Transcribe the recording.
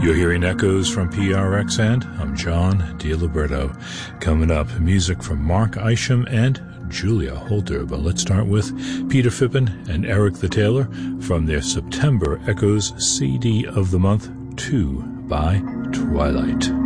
You're hearing echoes from PRX, and I'm John DiLiberto. Coming up, music from Mark Isham and Julia Holter. But let's start with Peter Phippen and Eric the Tailor from their September Echoes CD of the Month, 2 by Twilight.